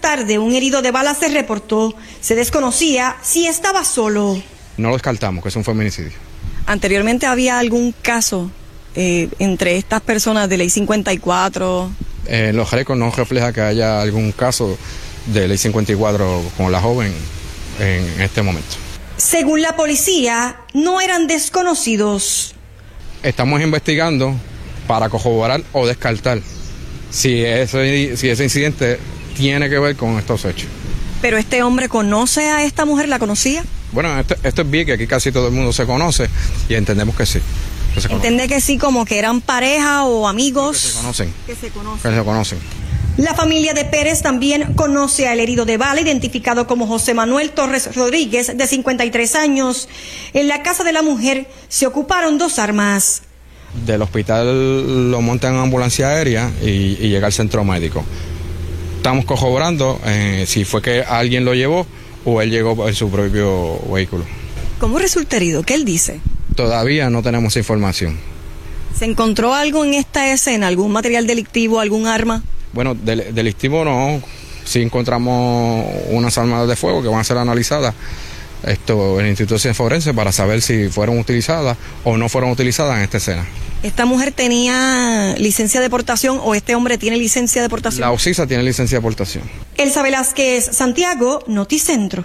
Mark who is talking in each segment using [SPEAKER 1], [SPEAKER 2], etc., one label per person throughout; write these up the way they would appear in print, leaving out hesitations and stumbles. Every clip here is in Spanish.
[SPEAKER 1] tarde, un herido de bala se reportó. Se desconocía si estaba solo.
[SPEAKER 2] No lo descartamos, que es un feminicidio.
[SPEAKER 1] ¿Anteriormente había algún caso entre estas personas de Ley 54?
[SPEAKER 2] Los récords no refleja que haya algún caso de Ley 54 con la joven en este momento.
[SPEAKER 1] Según la policía, no eran desconocidos.
[SPEAKER 2] Estamos investigando para corroborar o descartar si ese incidente tiene que ver con estos hechos.
[SPEAKER 1] ¿Pero este hombre conoce a esta mujer? ¿La conocía?
[SPEAKER 2] Bueno, esto es bien, que aquí casi todo el mundo se conoce y entendemos que sí.
[SPEAKER 1] ¿Entiende que sí, como que eran pareja o amigos?
[SPEAKER 2] Que se conocen.
[SPEAKER 1] Que se conocen.
[SPEAKER 2] Que se conocen.
[SPEAKER 1] La familia de Pérez también conoce al herido de bala, identificado como José Manuel Torres Rodríguez, de 53 años. En la casa de la mujer se ocuparon 2 armas.
[SPEAKER 2] Del hospital lo montan en ambulancia aérea y llega al centro médico. Estamos corroborando si fue que alguien lo llevó o él llegó en su propio vehículo.
[SPEAKER 1] ¿Cómo resulta herido? ¿Qué él dice?
[SPEAKER 2] Todavía no tenemos información.
[SPEAKER 1] ¿Se encontró algo en esta escena? ¿Algún material delictivo, algún arma?
[SPEAKER 2] Bueno, delictivo no. Sí encontramos unas armas de fuego que van a ser analizadas en el Instituto de Ciencias Forenses para saber si fueron utilizadas o no fueron utilizadas en esta escena.
[SPEAKER 1] ¿Esta mujer tenía licencia de portación o este hombre tiene licencia de portación?
[SPEAKER 2] La Ocisa tiene licencia de portación.
[SPEAKER 1] Elsa Velázquez, Santiago, Noticentro.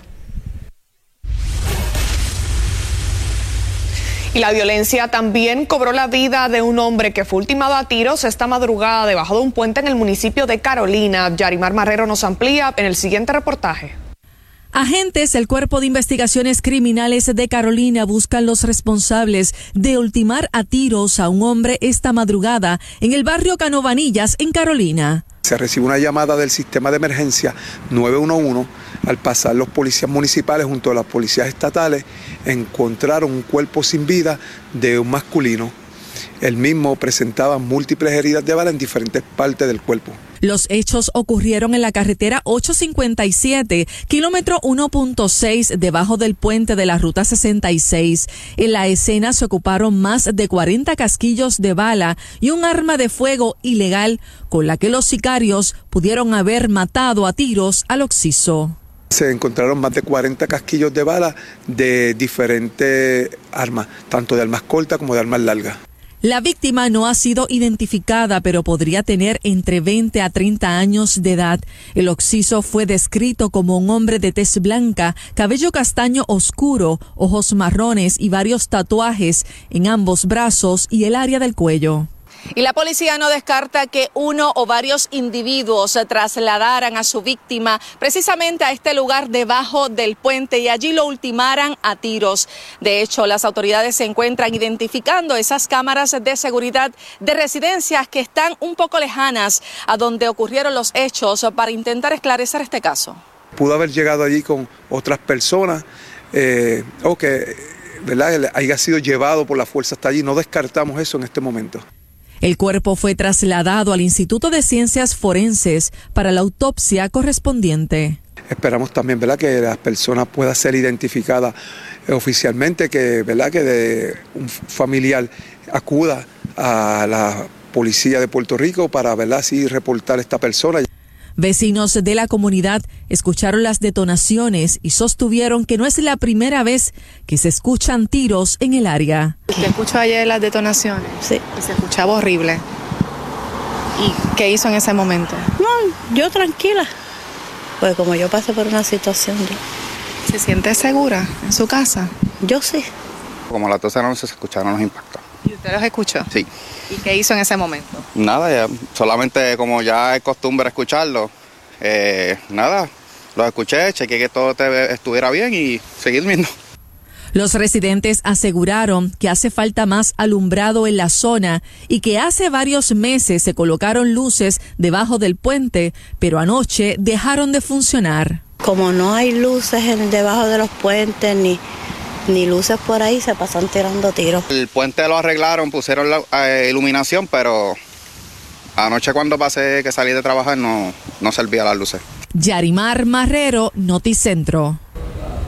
[SPEAKER 3] Y la violencia también cobró la vida de un hombre que fue ultimado a tiros esta madrugada debajo de un puente en el municipio de Carolina. Yarimar Marrero nos amplía en el siguiente reportaje.
[SPEAKER 4] Agentes del Cuerpo de Investigaciones Criminales de Carolina buscan los responsables de ultimar a tiros a un hombre esta madrugada en el barrio Canovanillas, en Carolina.
[SPEAKER 5] Se recibe una llamada del sistema de emergencia 911. Al pasar los policías municipales junto a las policías estatales, encontraron un cuerpo sin vida de un masculino. El mismo presentaba múltiples heridas de bala en diferentes partes del cuerpo.
[SPEAKER 4] Los hechos ocurrieron en la carretera 857, kilómetro 1.6, debajo del puente de la Ruta 66. En la escena se ocuparon más de 40 casquillos de bala y un arma de fuego ilegal con la que los sicarios pudieron haber matado a tiros al occiso.
[SPEAKER 5] Se encontraron más de 40 casquillos de bala de diferentes armas, tanto de armas cortas como de armas largas.
[SPEAKER 4] La víctima no ha sido identificada, pero podría tener entre 20 a 30 años de edad. El occiso fue descrito como un hombre de tez blanca, cabello castaño oscuro, ojos marrones y varios tatuajes en ambos brazos y el área del cuello.
[SPEAKER 6] Y la policía no descarta que uno o varios individuos se trasladaran a su víctima precisamente a este lugar debajo del puente y allí lo ultimaran a tiros. De hecho, las autoridades se encuentran identificando esas cámaras de seguridad de residencias que están un poco lejanas a donde ocurrieron los hechos para intentar esclarecer este caso.
[SPEAKER 5] Pudo haber llegado allí con otras personas o que, ¿verdad?, haya sido llevado por la fuerza hasta allí. No descartamos eso en este momento.
[SPEAKER 4] El cuerpo fue trasladado al Instituto de Ciencias Forenses para la autopsia correspondiente.
[SPEAKER 5] Esperamos también, ¿verdad?, que las personas puedan ser identificadas oficialmente, que, ¿verdad?, que de un familiar acuda a la policía de Puerto Rico para, ¿verdad?, así reportar a esta persona.
[SPEAKER 4] Vecinos de la comunidad escucharon las detonaciones y sostuvieron que no es la primera vez que se escuchan tiros en el área.
[SPEAKER 3] ¿Usted escuchó ayer las detonaciones?
[SPEAKER 7] Sí.
[SPEAKER 3] Y se escuchaba horrible. ¿Y qué hizo en ese momento?
[SPEAKER 7] No, yo tranquila. Pues como yo pasé por una situación.
[SPEAKER 3] ¿Se siente segura en su casa?
[SPEAKER 7] Yo sí.
[SPEAKER 8] Como las 12 de la noche se escucharon los impactos.
[SPEAKER 3] ¿Y usted los escuchó?
[SPEAKER 8] Sí.
[SPEAKER 3] ¿Y qué hizo en ese momento?
[SPEAKER 8] Nada, ya, solamente como ya es costumbre escucharlo, nada, los escuché, chequeé que todo estuviera bien y seguí durmiendo.
[SPEAKER 4] Los residentes aseguraron que hace falta más alumbrado en la zona y que hace varios meses se colocaron luces debajo del puente, pero anoche dejaron de funcionar.
[SPEAKER 7] Como no hay luces debajo de los puentes ni luces por ahí, se pasan tirando tiros.
[SPEAKER 8] El puente lo arreglaron, pusieron la iluminación, pero anoche cuando pasé que salí de trabajar no servía las luces.
[SPEAKER 4] Yarimar Marrero, Noticentro.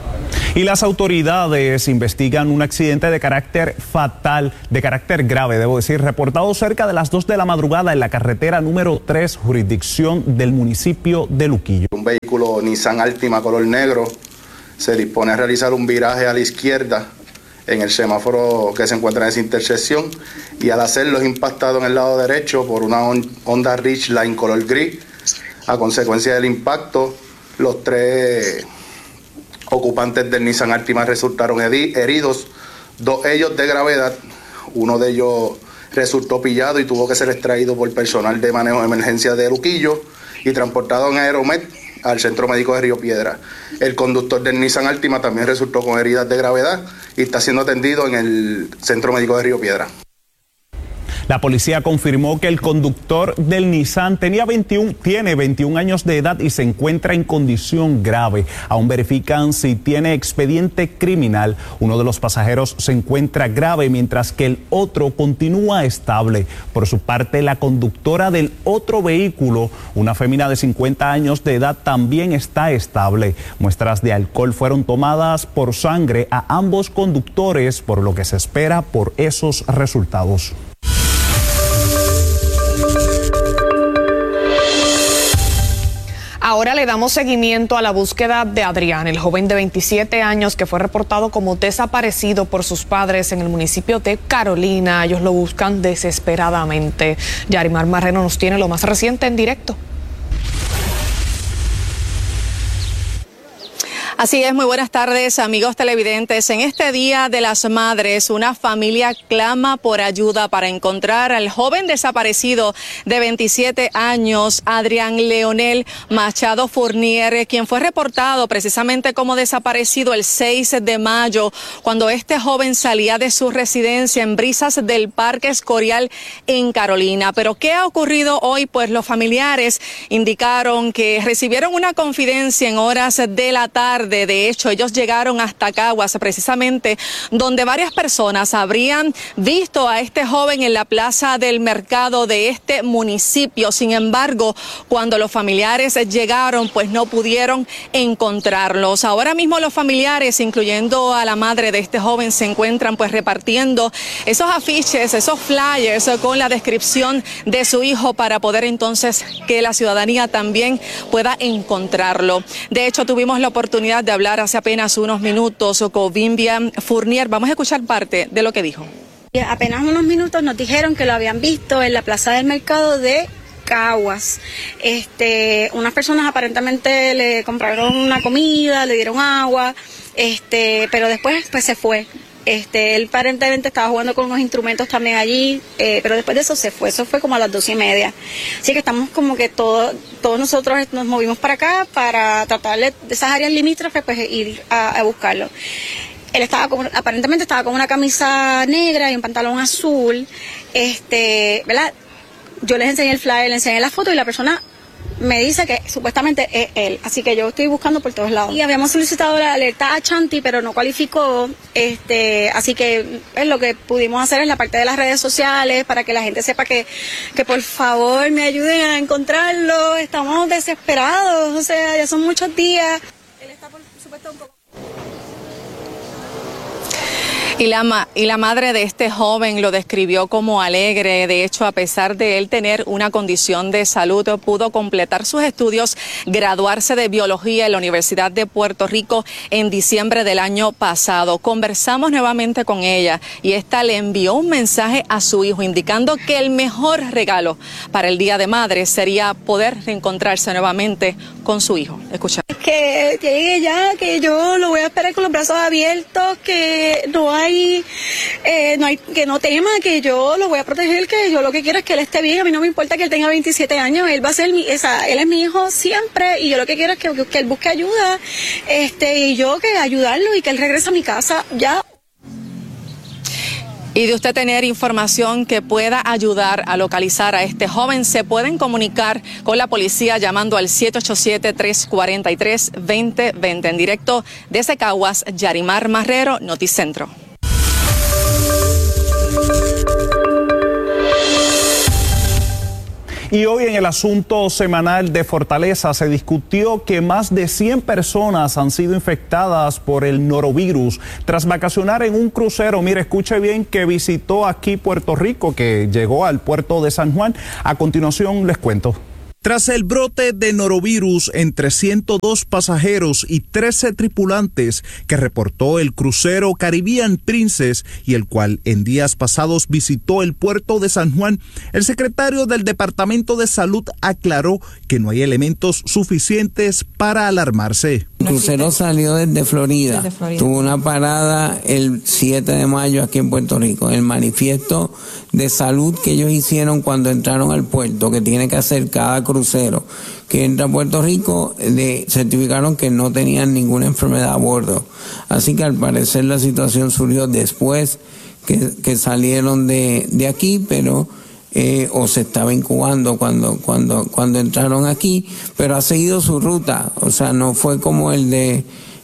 [SPEAKER 9] Y las autoridades investigan un accidente de carácter fatal, de carácter grave, debo decir, reportado cerca de las 2 de la madrugada en la carretera número 3, jurisdicción del municipio de Luquillo.
[SPEAKER 10] Un vehículo Nissan Altima color negro se dispone a realizar un viraje a la izquierda en el semáforo que se encuentra en esa intersección, y al hacerlo es impactado en el lado derecho por una Honda Ridgeline color gris. A consecuencia del impacto, los 3 ocupantes del Nissan Altima resultaron heridos, 2 ellos de gravedad. Uno de ellos resultó pillado y tuvo que ser extraído por personal de manejo de emergencia de Luquillo y transportado en Aeromed al Centro Médico de Río Piedra. El conductor del Nissan Altima también resultó con heridas de gravedad y está siendo atendido en el Centro Médico de Río Piedra.
[SPEAKER 9] La policía confirmó que el conductor del Nissan tiene 21 años de edad y se encuentra en condición grave. Aún verifican si tiene expediente criminal. Uno de los pasajeros se encuentra grave, mientras que el otro continúa estable. Por su parte, la conductora del otro vehículo, una fémina de 50 años de edad, también está estable. Muestras de alcohol fueron tomadas por sangre a ambos conductores, por lo que se espera por esos resultados.
[SPEAKER 3] Ahora le damos seguimiento a la búsqueda de Adrián, el joven de 27 años que fue reportado como desaparecido por sus padres en el municipio de Carolina. Ellos lo buscan desesperadamente. Yarimar Marrero nos tiene lo más reciente en directo.
[SPEAKER 6] Así es, muy buenas tardes, amigos televidentes. En este Día de las Madres, una familia clama por ayuda para encontrar al joven desaparecido de 27 años, Adrián Leonel Machado Fournier, quien fue reportado precisamente como desaparecido el 6 de mayo, cuando este joven salía de su residencia en Brisas del Parque Escorial en Carolina. Pero ¿qué ha ocurrido hoy? Pues los familiares indicaron que recibieron una confidencia en horas de la tarde. De hecho, ellos llegaron hasta Caguas, precisamente donde varias personas habrían visto a este joven en la plaza del mercado de este municipio. Sin embargo, cuando los familiares llegaron, pues no pudieron encontrarlos. Ahora mismo los familiares, incluyendo a la madre de este joven, se encuentran pues repartiendo esos afiches, esos flyers con la descripción de su hijo para poder entonces que la ciudadanía también pueda encontrarlo. De hecho, tuvimos la oportunidad de hablar hace apenas unos minutos con Vivian Fournier. Vamos a escuchar parte de lo que dijo.
[SPEAKER 11] Apenas unos minutos nos dijeron que lo habían visto en la plaza del mercado de Caguas. Unas personas aparentemente le compraron una comida, le dieron agua, pero después pues se fue. Él aparentemente estaba jugando con unos instrumentos también allí, pero después de eso se fue. Eso fue como a las 2:30. Así que estamos como que todos nosotros nos movimos para acá para tratar de esas áreas limítrofes, pues ir a buscarlo. Él aparentemente estaba con una camisa negra y un pantalón azul, ¿verdad? Yo les enseñé el flyer, les enseñé la foto y la persona me dice que supuestamente es él, así que yo estoy buscando por todos lados. Y habíamos solicitado la alerta a Chanti, pero no cualificó, así que lo que pudimos hacer en la parte de las redes sociales para que la gente sepa que por favor me ayuden a encontrarlo. Estamos desesperados, o sea, ya son muchos días. Él está por supuesto un poco...
[SPEAKER 6] Y la madre de este joven lo describió como alegre. De hecho, a pesar de él tener una condición de salud, pudo completar sus estudios, graduarse de biología en la Universidad de Puerto Rico en diciembre del año pasado. Conversamos nuevamente con ella y esta le envió un mensaje a su hijo indicando que el mejor regalo para el Día de Madres sería poder reencontrarse nuevamente con su hijo. Escucha.
[SPEAKER 11] Que llegue ya, que yo lo voy a esperar con los brazos abiertos, que que no tema, que yo lo voy a proteger, que yo lo que quiero es que él esté bien. A mí no me importa que él tenga 27 años, él va a ser él es mi hijo siempre, y yo lo que quiero es que él busque ayuda, y yo que ayudarlo y que él regrese a mi casa ya.
[SPEAKER 6] Y de usted tener información que pueda ayudar a localizar a este joven, se pueden comunicar con la policía llamando al 787-343-2020. En directo desde Caguas, Yarimar Marrero, Noticentro.
[SPEAKER 9] Y hoy en el asunto semanal de Fortaleza se discutió que más de 100 personas han sido infectadas por el norovirus tras vacacionar en un crucero. Mire, escuche bien, que visitó aquí Puerto Rico, que llegó al puerto de San Juan. A continuación les cuento. Tras el brote de norovirus entre 102 pasajeros y 13 tripulantes que reportó el crucero Caribbean Princess y el cual en días pasados visitó el puerto de San Juan, el secretario del Departamento de Salud aclaró que no hay elementos suficientes para alarmarse.
[SPEAKER 12] El crucero salió desde Florida. Tuvo una parada el 7 de mayo aquí en Puerto Rico. El manifiesto de salud que ellos hicieron cuando entraron al puerto, que tiene que hacer cada crucero que entra a Puerto Rico, certificaron que no tenían ninguna enfermedad a bordo. Así que al parecer la situación surgió después que salieron de aquí, pero o se estaba incubando cuando entraron aquí, pero ha seguido su ruta. O sea, no fue como el de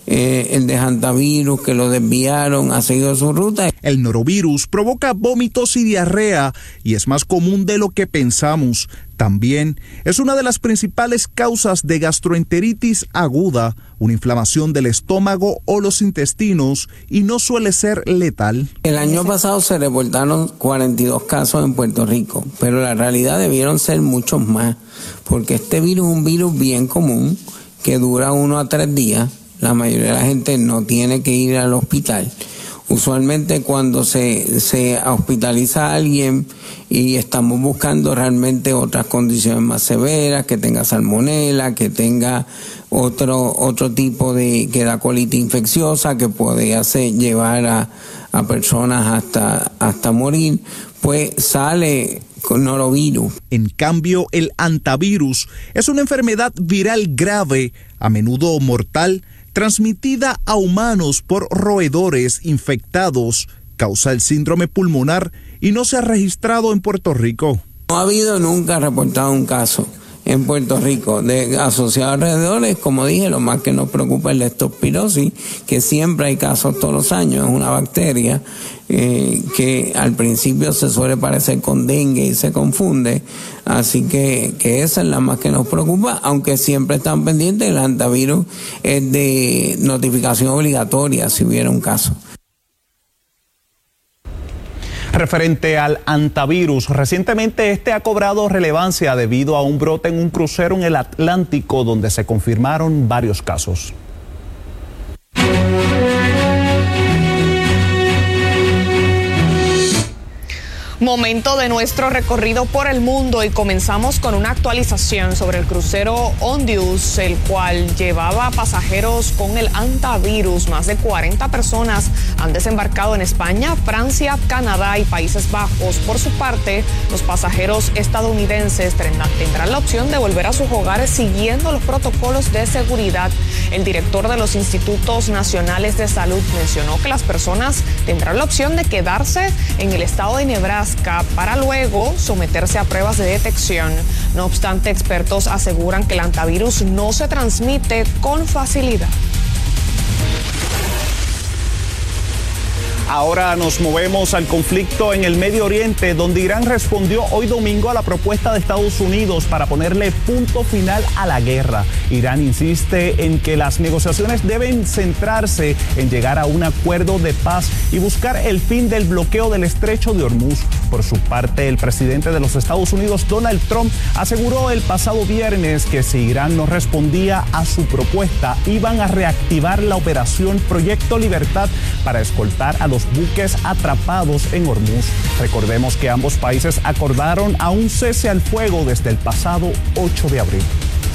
[SPEAKER 12] hantavirus, que lo desviaron, ha seguido su ruta.
[SPEAKER 9] El norovirus provoca vómitos y diarrea y es más común de lo que pensamos. También es una de las principales causas de gastroenteritis aguda, una inflamación del estómago o los intestinos, y no suele ser letal.
[SPEAKER 12] El año pasado se reportaron 42 casos en Puerto Rico, pero la realidad debieron ser muchos más, porque este virus es un virus bien común que dura 1 a 3 días. La mayoría de la gente no tiene que ir al hospital. Usualmente cuando se hospitaliza a alguien y estamos buscando realmente otras condiciones más severas, que tenga salmonela, que tenga otro tipo que da colitis infecciosa, que puede llevar a personas hasta morir, pues sale con norovirus.
[SPEAKER 9] En cambio, el hantavirus es una enfermedad viral grave, a menudo mortal, transmitida a humanos por roedores infectados, causa el síndrome pulmonar y no se ha registrado en Puerto Rico.
[SPEAKER 12] No ha habido nunca reportado un caso en Puerto Rico asociado a roedores. Como dije, lo más que nos preocupa es la leptospirosis, que siempre hay casos todos los años. Es una bacteria que al principio se suele parecer con dengue y se confunde. Así que esa es la más que nos preocupa, aunque siempre están pendientes. El hantavirus es de notificación obligatoria si hubiera un caso.
[SPEAKER 9] Referente al hantavirus, recientemente este ha cobrado relevancia debido a un brote en un crucero en el Atlántico donde se confirmaron varios casos.
[SPEAKER 3] Momento de nuestro recorrido por el mundo y comenzamos con una actualización sobre el crucero Ondius, el cual llevaba pasajeros con el hantavirus. Más de 40 personas han desembarcado en España, Francia, Canadá y Países Bajos. Por su parte, los pasajeros estadounidenses tendrán la opción de volver a sus hogares siguiendo los protocolos de seguridad. El director de los Institutos Nacionales de Salud mencionó que las personas tendrán la opción de quedarse en el estado de Nebraska para luego someterse a pruebas de detección. No obstante, expertos aseguran que el hantavirus no se transmite con facilidad.
[SPEAKER 9] Ahora nos movemos al conflicto en el Medio Oriente, donde Irán respondió hoy domingo a la propuesta de Estados Unidos para ponerle punto final a la guerra. Irán insiste en que las negociaciones deben centrarse en llegar a un acuerdo de paz y buscar el fin del bloqueo del estrecho de Hormuz. Por su parte, el presidente de los Estados Unidos, Donald Trump, aseguró el pasado viernes que si Irán no respondía a su propuesta, iban a reactivar la operación Proyecto Libertad para escoltar a los buques atrapados en Hormuz. Recordemos que ambos países acordaron a un cese al fuego desde el pasado 8 de abril.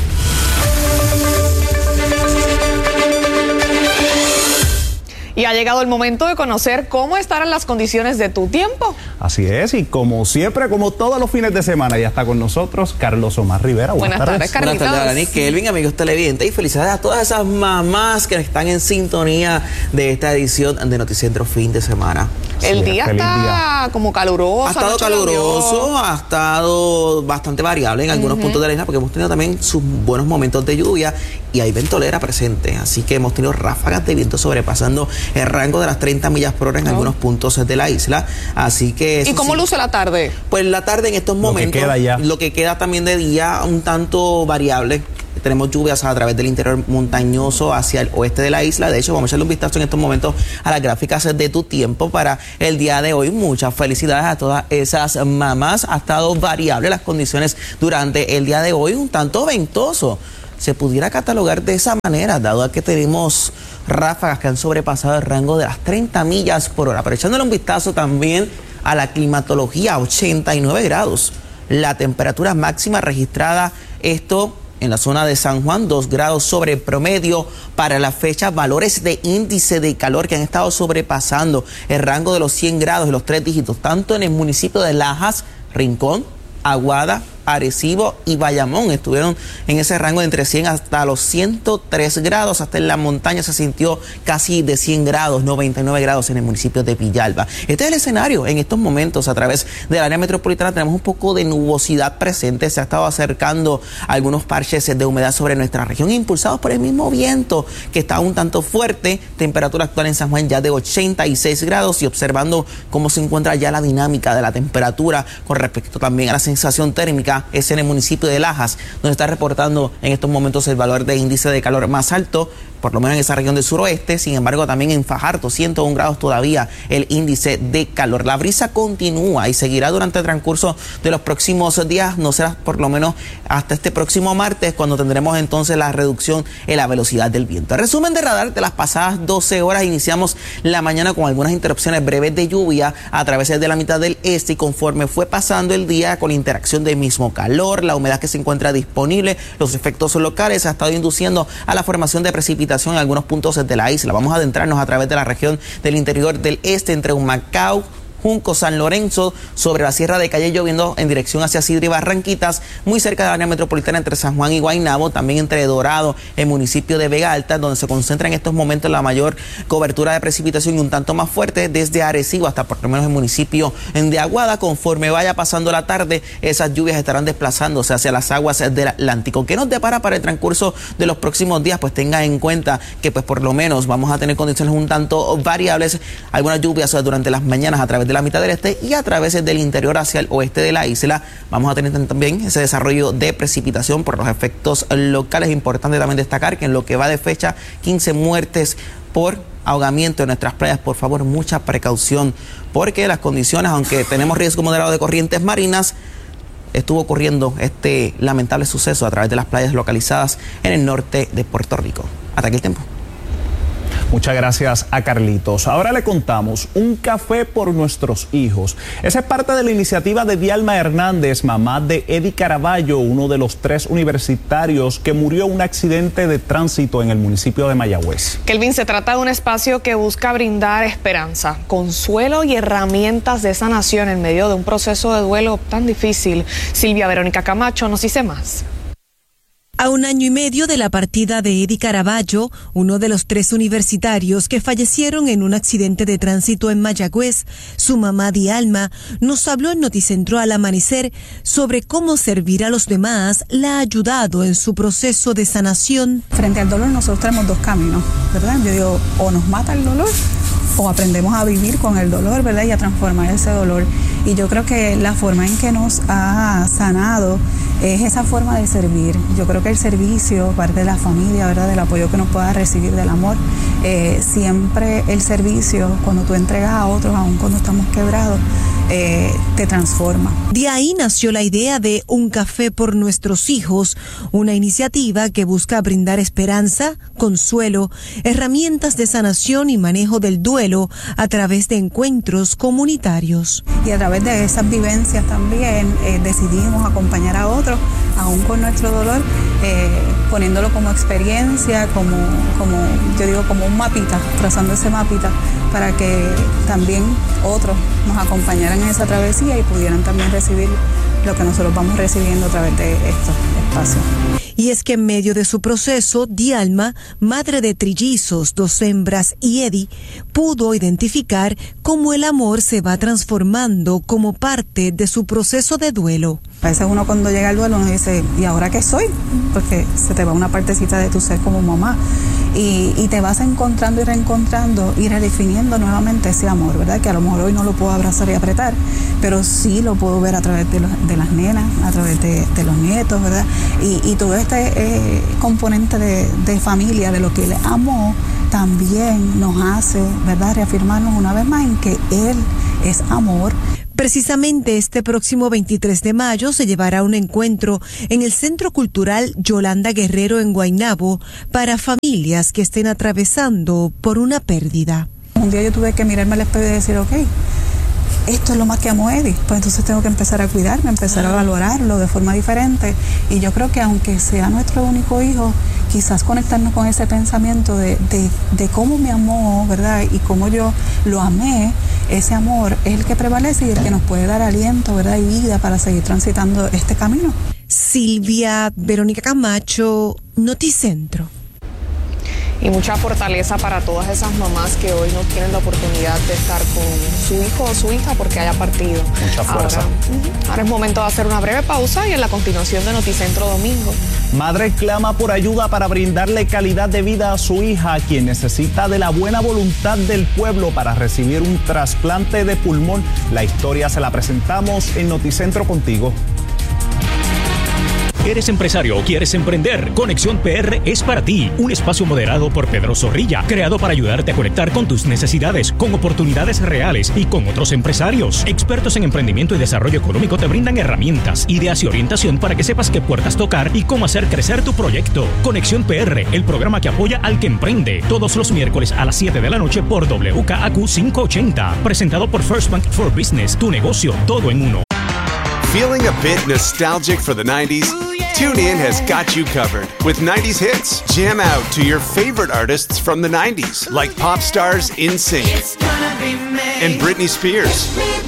[SPEAKER 3] Y ha llegado el momento de conocer cómo estarán las condiciones de tu tiempo.
[SPEAKER 9] Así es, y como siempre, como todos los fines de semana, ya está con nosotros Carlos Omar Rivera. Buenas tardes,
[SPEAKER 13] Carlitos. Buenas tardes, Dani, Kelvin, amigos televidentes, y felicidades a todas esas mamás que están en sintonía de esta edición de Noticentro fin de semana.
[SPEAKER 3] El día está como caluroso.
[SPEAKER 13] Ha estado caluroso, ha estado bastante variable en algunos puntos de la isla, porque hemos tenido también sus buenos momentos de lluvia y hay ventolera presente, así que hemos tenido ráfagas de viento sobrepasando el rango de las 30 millas por hora en algunos puntos de la isla. Así que...
[SPEAKER 3] ¿Y cómo luce la tarde?
[SPEAKER 13] Pues la tarde en estos momentos, lo que queda también de día, un tanto variable. Tenemos lluvias a través del interior montañoso hacia el oeste de la isla. De hecho, vamos a echarle un vistazo en estos momentos a las gráficas de tu tiempo para el día de hoy. Muchas felicidades a todas esas mamás. Ha estado variable las condiciones durante el día de hoy, un tanto ventoso. Se pudiera catalogar de esa manera, dado que tenemos ráfagas que han sobrepasado el rango de las 30 millas por hora. Pero echándole un vistazo también a la climatología, 89 grados. La temperatura máxima registrada, esto en la zona de San Juan, 2 grados sobre promedio para la fecha, valores de índice de calor que han estado sobrepasando el rango de los 100 grados de los 3 dígitos, tanto en el municipio de Lajas, Rincón, Aguada, Arecibo y Bayamón. Estuvieron en ese rango de entre 100 hasta los 103 grados. Hasta en la montaña se sintió casi de 100 grados, 99 grados en el municipio de Villalba. Este es el escenario en estos momentos. A través del área metropolitana tenemos un poco de nubosidad presente. Se ha estado acercando algunos parches de humedad sobre nuestra región, impulsados por el mismo viento que está un tanto fuerte. Temperatura actual en San Juan ya de 86 grados, y observando cómo se encuentra ya la dinámica de la temperatura con respecto también a la sensación térmica, es en el municipio de Lajas, donde está reportando en estos momentos el valor de índice de calor más alto, por lo menos en esa región del suroeste. Sin embargo, también en Fajardo, 101 grados todavía el índice de calor. La brisa continúa y seguirá durante el transcurso de los próximos días, no será por lo menos hasta este próximo martes, cuando tendremos entonces la reducción en la velocidad del viento. El resumen de radar de las pasadas 12 horas, iniciamos la mañana con algunas interrupciones breves de lluvia a través de la mitad del este, y conforme fue pasando el día, con la interacción del mismo calor, la humedad que se encuentra disponible, los efectos locales, ha estado induciendo a la formación de precipitación en algunos puntos de la isla. Vamos a adentrarnos a través de la región del interior del este, entre Humacao, Junco, San Lorenzo, sobre la Sierra de Calle, lloviendo en dirección hacia Sidra y Barranquitas, muy cerca de la área metropolitana entre San Juan y Guaynabo, también entre Dorado, el municipio de Vega Alta, donde se concentra en estos momentos la mayor cobertura de precipitación, y un tanto más fuerte desde Arecibo hasta por lo menos el municipio de Aguada. Conforme vaya pasando la tarde, esas lluvias estarán desplazándose hacia las aguas del Atlántico. ¿Qué nos depara para el transcurso de los próximos días? Pues tenga en cuenta que pues por lo menos vamos a tener condiciones un tanto variables, algunas lluvias durante las mañanas a través de la mitad del este y a través del interior hacia el oeste de la isla. Vamos a tener también ese desarrollo de precipitación por los efectos locales. Importante también destacar que en lo que va de fecha, 15 muertes por ahogamiento en nuestras playas. Por favor, mucha precaución, porque las condiciones, aunque tenemos riesgo moderado de corrientes marinas, estuvo ocurriendo este lamentable suceso a través de las playas localizadas en el norte de Puerto Rico. Hasta aquí el tiempo.
[SPEAKER 9] Muchas gracias a Carlitos. Ahora le contamos un café por nuestros hijos. Esa es parte de la iniciativa de Dialma Hernández, mamá de Eddie Caraballo, uno de los 3 universitarios que murió en un accidente de tránsito en el municipio de Mayagüez.
[SPEAKER 3] Kelvin, se trata de un espacio que busca brindar esperanza, consuelo y herramientas de sanación en medio de un proceso de duelo tan difícil. Silvia Verónica Camacho nos dice más.
[SPEAKER 14] A 1 año y medio de la partida de Eddie Caraballo, uno de los 3 universitarios que fallecieron en un accidente de tránsito en Mayagüez, su mamá Dialma nos habló en Noticentro al amanecer sobre cómo servir a los demás la ha ayudado en su proceso de sanación.
[SPEAKER 15] Frente al dolor nosotros tenemos 2 caminos, ¿verdad? Yo digo, o nos mata el dolor o aprendemos a vivir con el dolor, ¿verdad? Y a transformar ese dolor. Y yo creo que la forma en que nos ha sanado es esa forma de servir. Yo creo que el servicio, parte de la familia, ¿verdad? Del apoyo que nos pueda recibir, del amor, siempre el servicio, cuando tú entregas a otros, aun cuando estamos quebrados, te transforma.
[SPEAKER 14] De ahí nació la idea de Un Café por Nuestros Hijos, una iniciativa que busca brindar esperanza, consuelo, herramientas de sanación y manejo del duelo a través de encuentros comunitarios.
[SPEAKER 15] Y a través de esas vivencias también decidimos acompañar a otros, aún con nuestro dolor, poniéndolo como experiencia, como yo digo, como un mapita, trazando ese mapita para que también otros nos acompañaran en esa travesía y pudieran también recibir lo que nosotros vamos recibiendo a través de estos espacios.
[SPEAKER 14] Y es que en medio de su proceso, Dialma, madre de trillizos, 2 hembras y Eddie, pudo identificar cómo el amor se va transformando como parte de su proceso de duelo.
[SPEAKER 15] A veces uno cuando llega al duelo uno dice, ¿y ahora qué soy? Porque se te va una partecita de tu ser como mamá. y te vas encontrando y reencontrando y redefiniendo nuevamente ese amor, ¿verdad? Que a lo mejor hoy no lo puedo abrazar y apretar, pero sí lo puedo ver a través de las nenas, a través de los nietos, ¿verdad? Y todo este componente de familia, de lo que él amó, también nos hace, ¿verdad?, reafirmarnos una vez más en que Él es amor.
[SPEAKER 14] Precisamente este próximo 23 de mayo se llevará un encuentro en el Centro Cultural Yolanda Guerrero en Guaynabo para familias que estén atravesando por una pérdida.
[SPEAKER 15] Un día yo tuve que mirarme al espejo y decir, ok, esto es lo más que amo a Eddie, pues entonces tengo que empezar a cuidarme, empezar a valorarlo de forma diferente. Y yo creo que aunque sea nuestro único hijo, quizás conectarnos con ese pensamiento de cómo me amó, ¿verdad? Y cómo yo lo amé, ese amor es el que prevalece y el que nos puede dar aliento, ¿verdad? Y vida para seguir transitando este camino.
[SPEAKER 14] Silvia Verónica Camacho, Noticentro.
[SPEAKER 3] Y mucha fortaleza para todas esas mamás que hoy no tienen la oportunidad de estar con su hijo o su hija porque haya partido.
[SPEAKER 9] Mucha fuerza.
[SPEAKER 3] Ahora es momento de hacer una breve pausa y en la continuación de Noticentro Domingo.
[SPEAKER 9] Madre clama por ayuda para brindarle calidad de vida a su hija, quien necesita de la buena voluntad del pueblo para recibir un trasplante de pulmón. La historia se la presentamos en Noticentro contigo.
[SPEAKER 16] ¿Eres empresario o quieres emprender? Conexión PR es para ti. Un espacio moderado por Pedro Zorrilla, creado para ayudarte a conectar con tus necesidades, con oportunidades reales y con otros empresarios. Expertos en emprendimiento y desarrollo económico te brindan herramientas, ideas y orientación para que sepas qué puertas tocar y cómo hacer crecer tu proyecto. Conexión PR, el programa que apoya al que emprende. Todos los miércoles a las 7 de la noche por WKAQ 580. Presentado por First Bank for Business. Tu negocio, todo en uno.
[SPEAKER 17] Feeling a bit nostalgic for the 90s? TuneIn has got you covered with 90s hits. Jam out to your favorite artists from the 90s, like pop stars NSYNC and Britney Spears,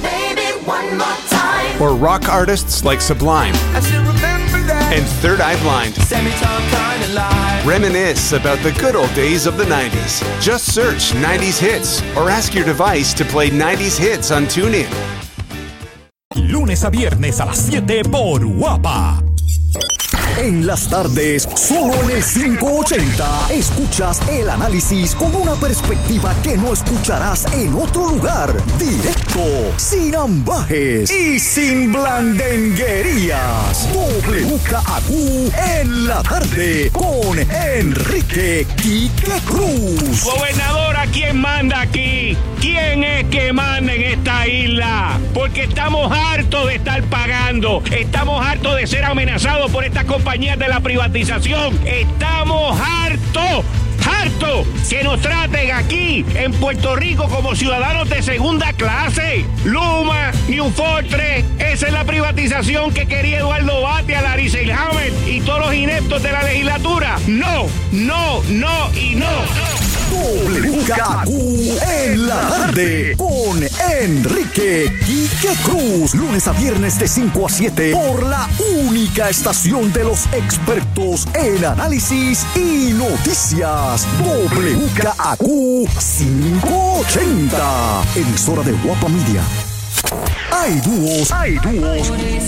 [SPEAKER 17] or rock artists like Sublime and Third Eye Blind. Reminisce about the good old days of the 90s. Just search 90s hits or ask your device to play 90s hits on TuneIn.
[SPEAKER 18] Lunes a viernes a las 7 por Guapa. En las tardes, solo en el 580, escuchas el análisis con una perspectiva que no escucharás en otro lugar. Directo, sin ambajes y sin blandenguerías. WKAQ en la tarde con Enrique Quique Cruz.
[SPEAKER 19] Gobernadora, ¿quién manda aquí? ¿Quién es que manda en esta isla? Porque estamos hartos de estar pagando. Estamos hartos de ser amenazados por estas compañías de la privatización. Estamos hartos que nos traten aquí en Puerto Rico como ciudadanos de segunda clase. Luma, New Fortress, esa es la privatización que quería Eduardo Batia, Larry Selhammer y todos los ineptos de la legislatura. No y no.
[SPEAKER 18] WKAQ en la tarde con Enrique Quique Cruz. Lunes a viernes de 5 a 7 por la única estación de los expertos en análisis y noticias. WKAQ 580. Emisora de Guapa Media. Hay dúos